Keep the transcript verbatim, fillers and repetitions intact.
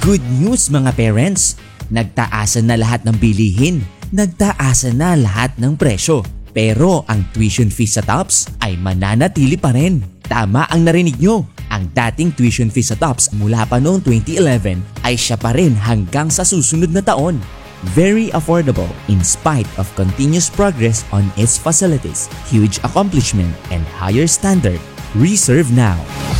Good news mga parents! Nagtaasan na lahat ng bilihin. Nagtaasan na lahat ng presyo. Pero ang tuition fee sa TOPS ay mananatili pa rin. Tama ang narinig nyo. Ang dating tuition fee sa TOPS mula pa noong twenty eleven ay siya pa rin hanggang sa susunod na taon. Very affordable in spite of continuous progress on its facilities, huge accomplishment, and higher standard. Reserve now!